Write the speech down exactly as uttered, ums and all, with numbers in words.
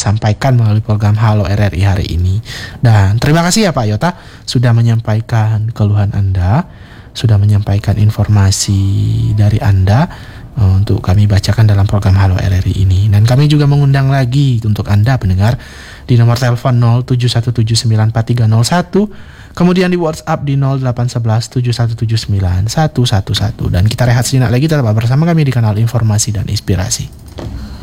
sampaikan melalui program Halo R R I hari ini. Dan terima kasih ya Pak Yota sudah menyampaikan keluhan Anda, sudah menyampaikan informasi dari Anda untuk kami bacakan dalam program Halo R R I ini. Dan kami juga mengundang lagi untuk Anda pendengar di nomor telepon nol tujuh satu tujuh sembilan empat tiga nol satu, kemudian di WhatsApp di nol delapan satu satu tujuh satu tujuh sembilan satu satu satu. Dan kita rehat sejenak lagi, tetap bersama kami di kanal Informasi dan Inspirasi.